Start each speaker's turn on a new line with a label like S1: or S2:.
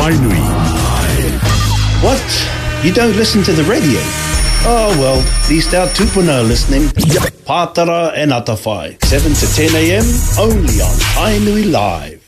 S1: Tainui.
S2: What? You don't listen to the radio? Oh, well, at least our tupuna are listening. Pātara and Atawhai, 7 to 10 a.m, only on Tainui Live.